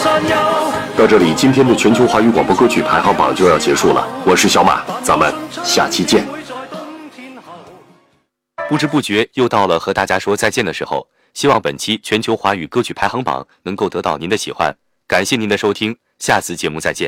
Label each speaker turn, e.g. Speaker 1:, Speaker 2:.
Speaker 1: 到这里，今天的全球华语广播歌曲排行榜就要结束了。我是小马，咱们下期见。
Speaker 2: 不知不觉又到了和大家说再见的时候，希望本期全球华语歌曲排行榜能够得到您的喜欢，感谢您的收听，下次节目再见。